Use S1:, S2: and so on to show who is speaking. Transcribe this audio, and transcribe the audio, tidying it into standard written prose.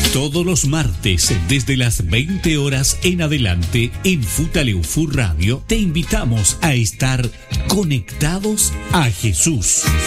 S1: Todos los martes, desde las 20 horas en adelante, en Futaleufú Radio, te invitamos a estar conectados a Jesús.